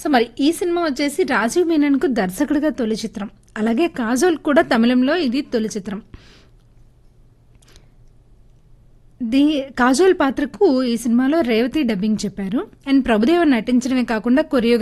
So మరి ఈ cinema వచ్చేసి రాజీవ్ మీనన్‌కు దర్శకుడిగా తొలి చిత్రం. అలాగే కాజోల్ కూడా తమిళంలో ఇది తొలి చిత్రం. కాజోల్ పాత్రకు ఈ సినిమాలో రేవతి డబ్బింగ్ చెప్పారు. అండ్ ప్రభుదేవా నటించడమే కాకుండా